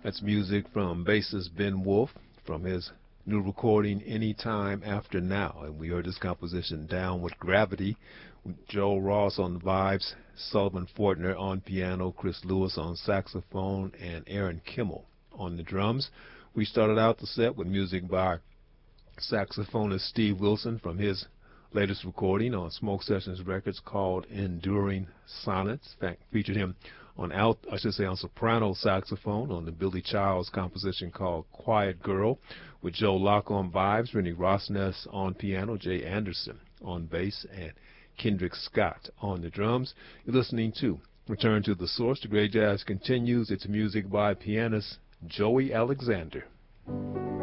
That's music from bassist Ben Wolf from his new recording Anytime After Now. And we heard this composition Down with Gravity with Joe Ross on the vibes, Sullivan Fortner on piano, Chris Lewis on saxophone, and Aaron Kimmel on the drums. We started out the set with music by saxophonist Steve Wilson from his latest recording on Smoke Sessions Records called Enduring Sonnets. In fact, featured him on on soprano saxophone on the Billy Childs composition called Quiet Girl, with Joe Locke on vibes, Rennie Rosnes on piano, Jay Anderson on bass, and Kendrick Scott on the drums. You're listening to Return to the Source. The Great Jazz continues. It's music by pianist Joey Alexander.